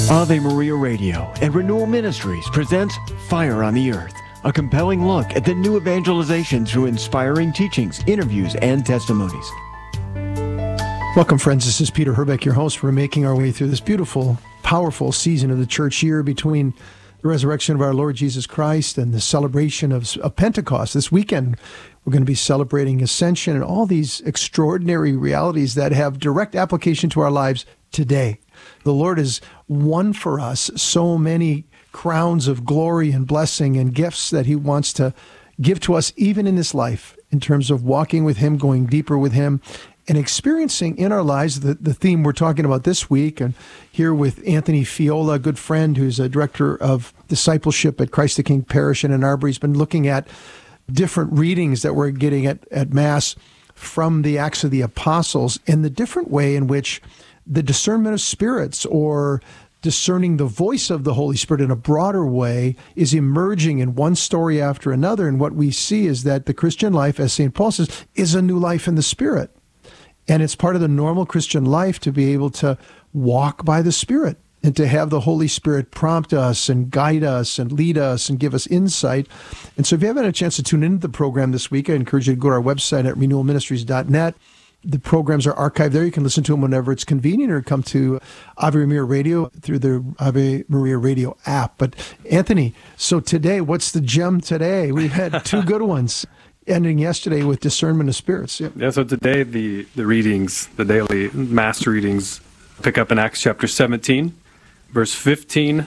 Ave Maria Radio and Renewal Ministries presents Fire on the Earth, a compelling look at the new evangelization through inspiring teachings, interviews, and testimonies. Welcome, friends. This is Peter Herbeck, your host. We're making our way through this beautiful, powerful season of the church year between the resurrection of our Lord Jesus Christ and the celebration of Pentecost. This weekend, we're going to be celebrating Ascension and all these extraordinary realities that have direct application to our lives today. The Lord has won for us so many crowns of glory and blessing and gifts that he wants to give to us even in this life in terms of walking with him, going deeper with him, and experiencing in our lives the theme we're talking about this week. And here with Anthony Fiola, a good friend who's a director of discipleship at Christ the King Parish in Ann Arbor. He's been looking at different readings that we're getting at Mass from the Acts of the Apostles and the different way in which the discernment of spirits, or discerning the voice of the Holy Spirit in a broader way, is emerging in one story after another. And what we see is that the Christian life, as St. Paul says, is a new life in the Spirit. And it's part of the normal Christian life to be able to walk by the Spirit and to have the Holy Spirit prompt us and guide us and lead us and give us insight. And so if you haven't had a chance to tune into the program this week, I encourage you to go to our website at renewalministries.net. The programs are archived there. You can listen to them whenever it's convenient, or come to Ave Maria Radio through the Ave Maria Radio app. But Anthony, so today, what's the gem today? We've had two good ones, ending yesterday with discernment of spirits. Yeah, so today the readings, the daily Mass readings, pick up in Acts chapter 17, verse 15,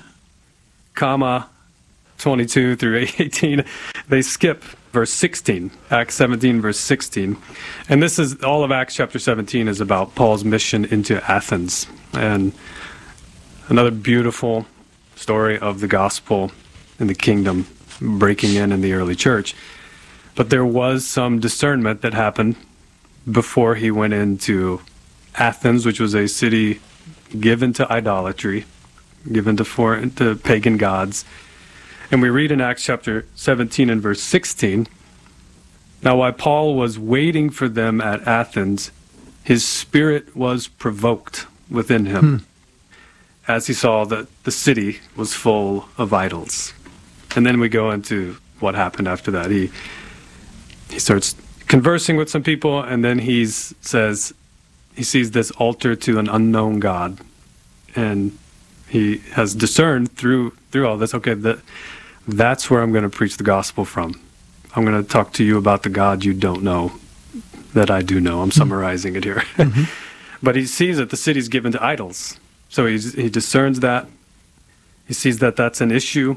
22 through 18. They skip verse 16, Acts 17, verse 16. And this is, all of Acts chapter 17 is about Paul's mission into Athens. And another beautiful story of the gospel and the kingdom breaking in the early church. But there was some discernment that happened before he went into Athens, which was a city given to idolatry, given to pagan gods. And we read in Acts chapter 17 and verse 16, "Now while Paul was waiting for them at Athens, his spirit was provoked within him, as he saw that the city was full of idols." And then we go into what happened after that. He starts conversing with some people, and then he says he sees this altar to an unknown God. And he has discerned through all this, okay, that's where I'm going to preach the gospel from. I'm going to talk to you about the God you don't know, that I do know. I'm summarizing it here. Mm-hmm. But he sees that the city's given to idols. So he discerns that. He sees that that's an issue.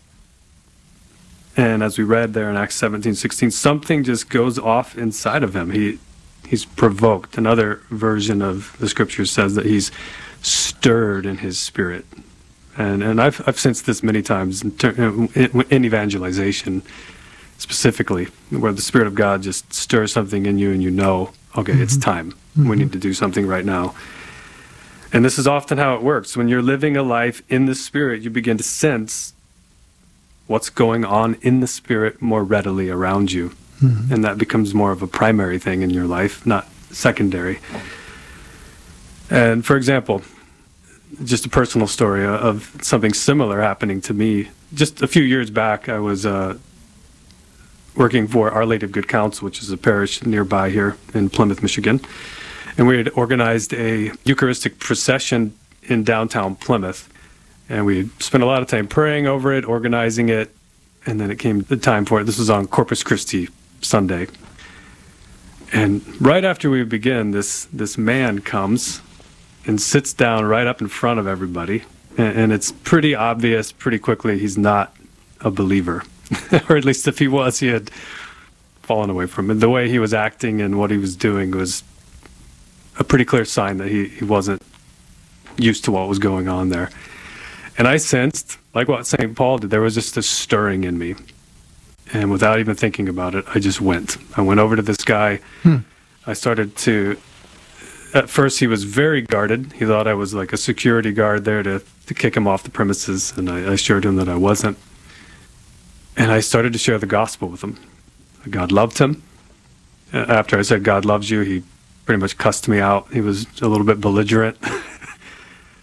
And as we read there in Acts 17:16, something just goes off inside of him. He's provoked. Another version of the scripture says that he's stirred in his spirit. And I've sensed this many times in evangelization, specifically, where the Spirit of God just stirs something in you and you know, okay, it's time. We need to do something right now. And this is often how it works. When you're living a life in the Spirit, you begin to sense what's going on in the Spirit more readily around you. And that becomes more of a primary thing in your life, not secondary. And for example, just a personal story of something similar happening to me. Just a few years back, I was working for Our Lady of Good Counsel, which is a parish nearby here in Plymouth, Michigan. And we had organized a Eucharistic procession in downtown Plymouth. And we spent a lot of time praying over it, organizing it, and then it came the time for it. This was on Corpus Christi Sunday. And right after we begin, this man comes and sits down right up in front of everybody. And it's pretty obvious pretty quickly he's not a believer. Or at least if he was, he had fallen away from it. The way he was acting and what he was doing was a pretty clear sign that he wasn't used to what was going on there. And I sensed, like what St. Paul did, there was just a stirring in me. And without even thinking about it, I just went. I went over to this guy. I started to... At first, he was very guarded. He thought I was like a security guard there to kick him off the premises, and I assured him that I wasn't. And I started to share the gospel with him. God loved him. After I said God loves you, he pretty much cussed me out. He was a little bit belligerent.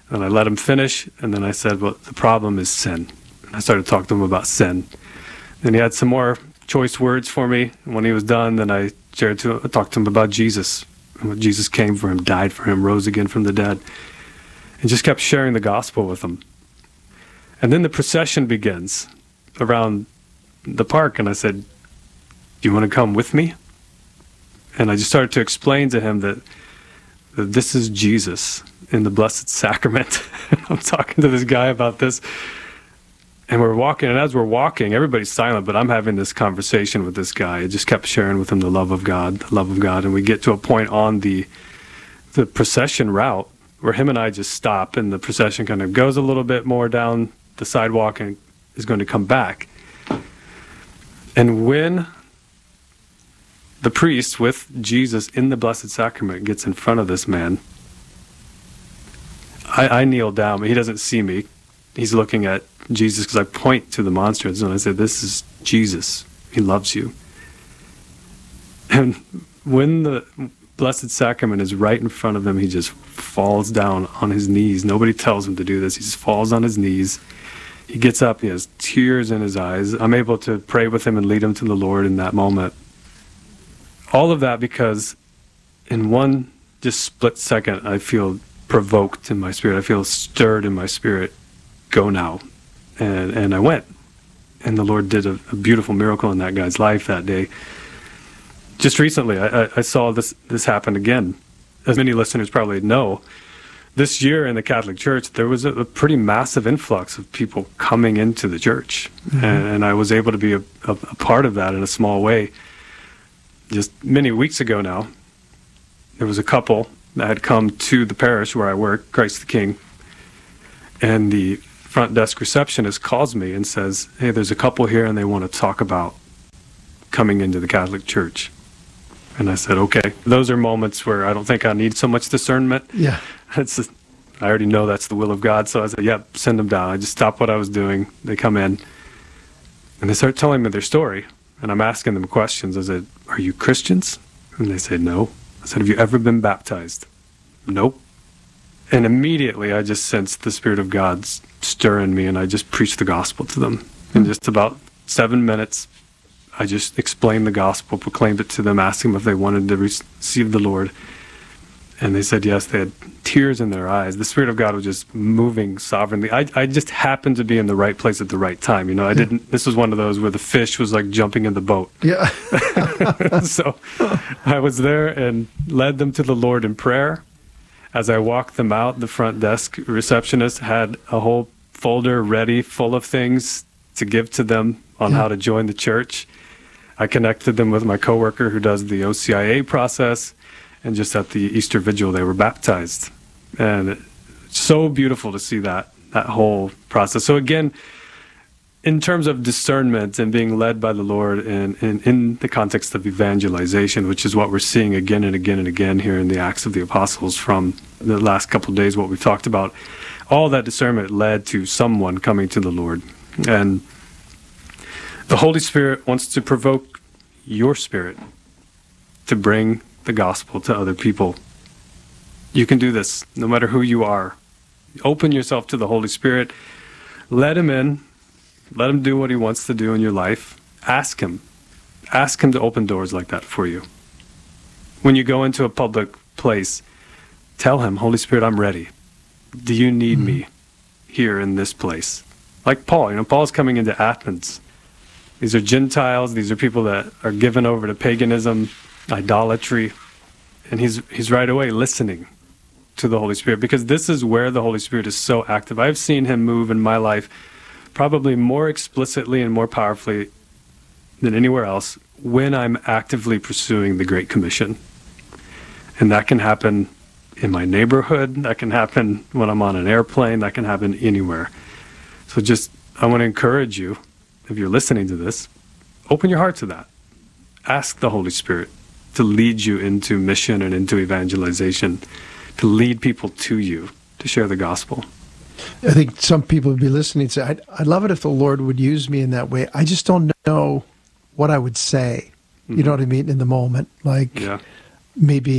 And I let him finish, and then I said, well, the problem is sin. And I started talking to him about sin. And he had some more choice words for me. And when he was done, then I talked to him about Jesus, and what Jesus came for him, died for him, rose again from the dead, and just kept sharing the gospel with him. And then the procession begins around the park, and I said, do you want to come with me? And I just started to explain to him that this is Jesus in the Blessed Sacrament. I'm talking to this guy about this, and we're walking, and as we're walking, everybody's silent, but I'm having this conversation with this guy. I just kept sharing with him the love of God, and we get to a point on the procession route where him and I just stop, and the procession kind of goes a little bit more down the sidewalk and is going to come back. And when the priest with Jesus in the Blessed Sacrament gets in front of this man, I kneel down, but he doesn't see me. He's looking at Jesus because I point to the monstrance and I say, this is Jesus. He loves you. And when the Blessed Sacrament is right in front of him, he just falls down on his knees. Nobody tells him to do this. He just falls on his knees. He gets up. He has tears in his eyes. I'm able to pray with him and lead him to the Lord in that moment. All of that because in one just split second, I feel provoked in my spirit. I feel stirred in my spirit. Go now. And I went. And the Lord did a beautiful miracle in that guy's life that day. Just recently, I saw this happen again. As many listeners probably know, this year in the Catholic Church, there was a pretty massive influx of people coming into the church. Mm-hmm. And I was able to be a part of that in a small way. Just many weeks ago now, there was a couple that had come to the parish where I work, Christ the King, and the front desk receptionist calls me and says, hey, there's a couple here and they want to talk about coming into the Catholic Church. And I said, okay. Those are moments where I don't think I need so much discernment. Yeah. I already know that's the will of God. So I said, yeah, send them down. I just stopped what I was doing. They come in and they start telling me their story. And I'm asking them questions. I said, are you Christians? And they said, no. I said, have you ever been baptized? Nope. And immediately I just sensed the Spirit of God stir in me, and I just preached the gospel to them. In just about 7 minutes, I just explained the gospel, proclaimed it to them, asked them if they wanted to receive the Lord. And they said yes. They had tears in their eyes. The Spirit of God was just moving sovereignly. I just happened to be in the right place at the right time. You know, this was one of those where the fish was like jumping in the boat. Yeah. So I was there and led them to the Lord in prayer. As I walked them out, the front desk receptionist had a whole folder ready full of things to give to them on how to join the church. I connected them with my coworker who does the OCIA process. And just at the Easter Vigil, they were baptized. And it's so beautiful to see that whole process. So again, in terms of discernment and being led by the Lord and in the context of evangelization, which is what we're seeing again and again and again here in the Acts of the Apostles from the last couple of days, what we've talked about, all that discernment led to someone coming to the Lord. And the Holy Spirit wants to provoke your spirit to bring the gospel to other people. You can do this no matter who you are. Open yourself to the Holy Spirit. Let him in. Let him do what he wants to do in your life. Ask him. Ask him to open doors like that for you. When you go into a public place, tell him, Holy Spirit, I'm ready. Do you need me here in this place? Like Paul. You know, Paul's coming into Athens. These are Gentiles. These are people that are given over to paganism, idolatry, and he's right away listening to the Holy Spirit, because this is where the Holy Spirit is so active. I've seen him move in my life probably more explicitly and more powerfully than anywhere else when I'm actively pursuing the Great Commission. And that can happen in my neighborhood, that can happen when I'm on an airplane, that can happen anywhere. So I want to encourage you, if you're listening to this, open your heart to that. Ask the Holy Spirit to lead you into mission and into evangelization, to lead people to you, to share the gospel. I think some people would be listening and say, I'd love it if the Lord would use me in that way. I just don't know what I would say. You know what I mean? In the moment. Like maybe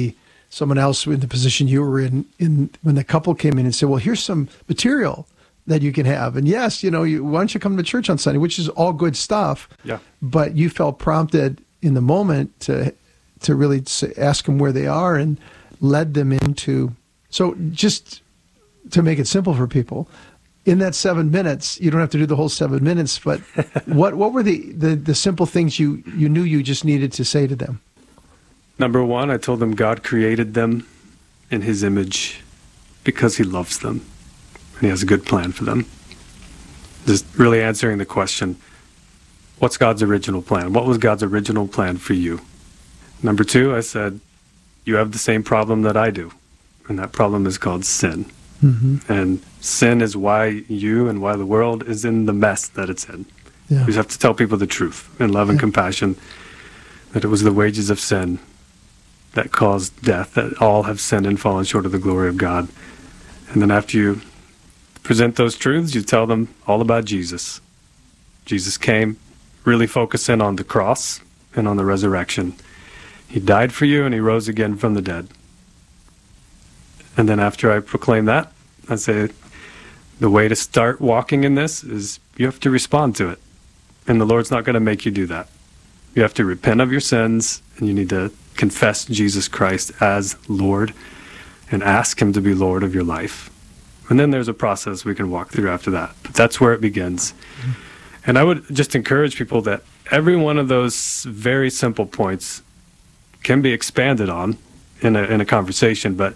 someone else in the position you were in when the couple came in and said, well, here's some material that you can have. And yes, why don't you come to church on Sunday, which is all good stuff. Yeah. But you felt prompted in the moment to really ask them where they are and led them into. So just to make it simple for people, in that 7 minutes, you don't have to do the whole 7 minutes, but what were the simple things you knew you just needed to say to them? Number one, I told them God created them in his image because he loves them. And he has a good plan for them. Just really answering the question, what's God's original plan? What was God's original plan for you? Number two, I said, you have the same problem that I do. And that problem is called sin. Mm-hmm. And sin is why you and why the world is in the mess that it's in. Yeah. We just have to tell people the truth in love and compassion, that it was the wages of sin that caused death, that all have sinned and fallen short of the glory of God. And then after you present those truths, you tell them all about Jesus. Jesus came, really focus in on the cross and on the resurrection. He died for you and he rose again from the dead. And then after I proclaim that, I say the way to start walking in this is you have to respond to it. And the Lord's not going to make you do that. You have to repent of your sins and you need to confess Jesus Christ as Lord and ask him to be Lord of your life. And then there's a process we can walk through after that. But that's where it begins. Mm-hmm. And I would just encourage people that every one of those very simple points can be expanded on in a conversation, but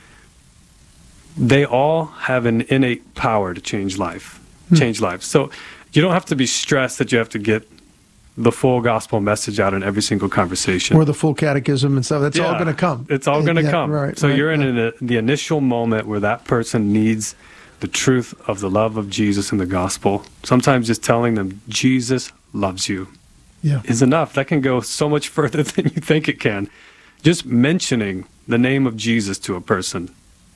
they all have an innate power to change life. So you don't have to be stressed that you have to get the full gospel message out in every single conversation. Or the full catechism and stuff. That's all going to come. It's all going to come. Right, so you're in the initial moment where that person needs the truth of the love of Jesus and the gospel. Sometimes just telling them Jesus loves you is enough. That can go so much further than you think it can. Just mentioning the name of Jesus to a person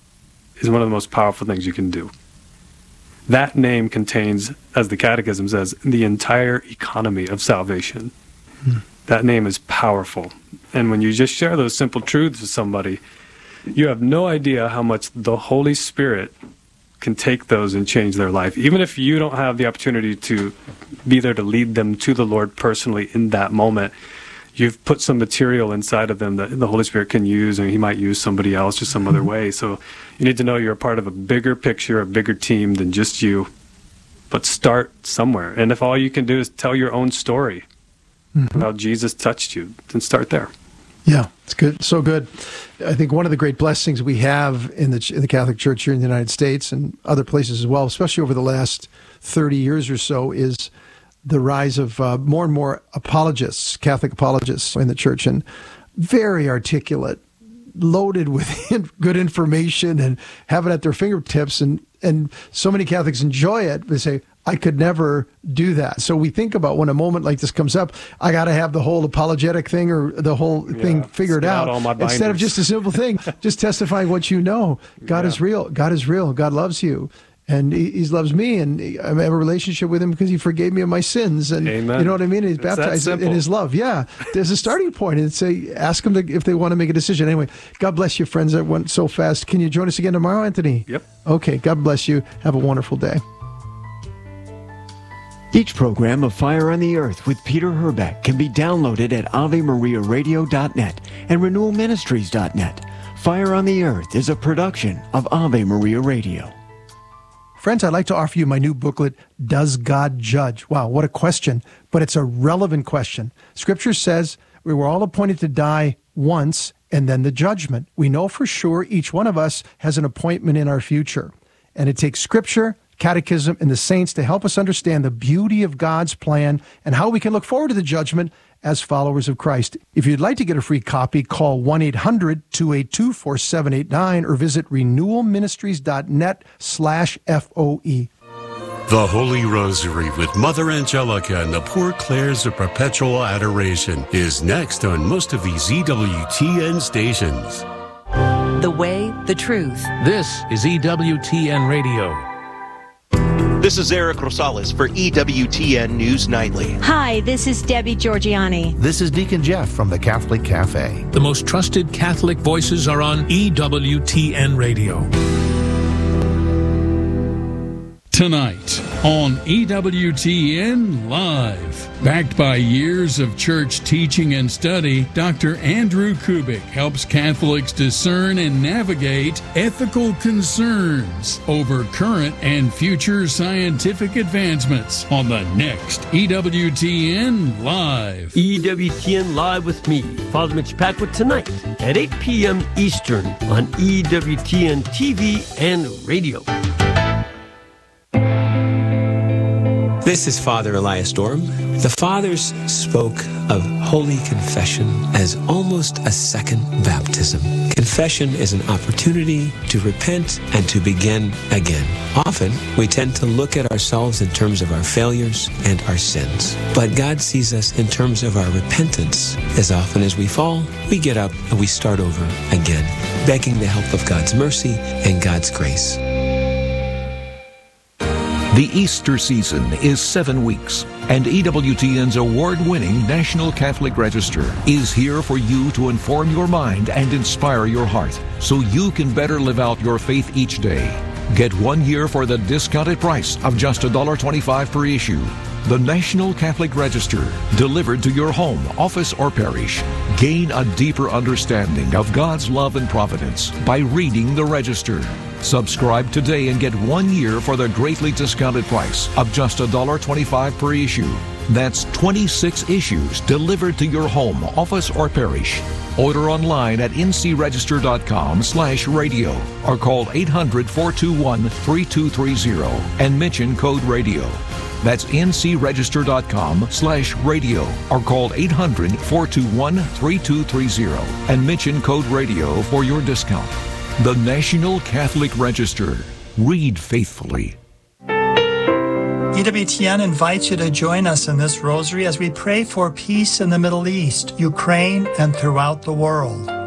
is one of the most powerful things you can do. That name contains, as the Catechism says, the entire economy of salvation. That name is powerful. And when you just share those simple truths with somebody, you have no idea how much the Holy Spirit can take those and change their life. Even if you don't have the opportunity to be there to lead them to the Lord personally in that moment, you've put some material inside of them that the Holy Spirit can use, and he might use somebody else or some other way. So you need to know you're a part of a bigger picture, a bigger team than just you. But start somewhere. And if all you can do is tell your own story of how Jesus touched you, then start there. Yeah, it's good. So good. I think one of the great blessings we have in the Catholic Church here in the United States and other places as well, especially over the last 30 years or so, is the rise of more and more apologists, Catholic apologists in the church, and very articulate, loaded with good information and have it at their fingertips. And so many Catholics enjoy it. They say, I could never do that. So we think about when a moment like this comes up, I got to have the whole apologetic thing or the whole thing figured out. Instead of just a simple thing, just testifying what you know. God is real. God is real. God loves you. And he loves me, and I have a relationship with him because he forgave me of my sins. And Amen. You know what I mean? He's baptized in his love. Yeah, there's a starting point. And say, ask them if they want to make a decision. Anyway, God bless you, friends. That went so fast. Can you join us again tomorrow, Anthony? Yep. Okay, God bless you. Have a wonderful day. Each program of Fire on the Earth with Peter Herbeck can be downloaded at AveMariaRadio.net and RenewalMinistries.net. Fire on the Earth is a production of Ave Maria Radio. Friends, I'd like to offer you my new booklet, Does God Judge? Wow, what a question, but it's a relevant question. Scripture says we were all appointed to die once and then the judgment. We know for sure each one of us has an appointment in our future. And it takes Scripture, Catechism, and the saints to help us understand the beauty of God's plan and how we can look forward to the judgment as followers of Christ. If you'd like to get a free copy, call 1-800-282-4789 or visit renewalministries.net/FOE. The Holy Rosary with Mother Angelica and the Poor Clares of Perpetual Adoration is next on most of these EWTN stations. The way, the truth. This is EWTN Radio. This is Eric Rosales for EWTN News Nightly. Hi, this is Debbie Georgiani. This is Deacon Jeff from the Catholic Cafe. The most trusted Catholic voices are on EWTN Radio. Tonight on EWTN Live. Backed by years of church teaching and study, Dr. Andrew Kubik helps Catholics discern and navigate ethical concerns over current and future scientific advancements on the next EWTN Live. EWTN Live with me, Father Mitch Packwood, tonight at 8 p.m. Eastern on EWTN TV and radio. This is Father Elias Dorm. The Fathers spoke of Holy Confession as almost a second baptism. Confession is an opportunity to repent and to begin again. Often, we tend to look at ourselves in terms of our failures and our sins. But God sees us in terms of our repentance. As often as we fall, we get up and we start over again, begging the help of God's mercy and God's grace. The Easter season is 7 weeks, and EWTN's award-winning National Catholic Register is here for you to inform your mind and inspire your heart so you can better live out your faith each day. Get 1 year for the discounted price of just $1.25 per issue. The National Catholic Register, delivered to your home, office, or parish. Gain a deeper understanding of God's love and providence by reading the Register. Subscribe today and get 1 year for the greatly discounted price of just $1.25 per issue. That's 26 issues delivered to your home, office, or parish. Order online at ncregister.com/radio or call 800-421-3230 and mention code radio. That's ncregister.com/radio or call 800-421-3230 and mention code radio for your discount. The National Catholic Register. Read faithfully. EWTN invites you to join us in this rosary as we pray for peace in the Middle East, Ukraine, and throughout the world.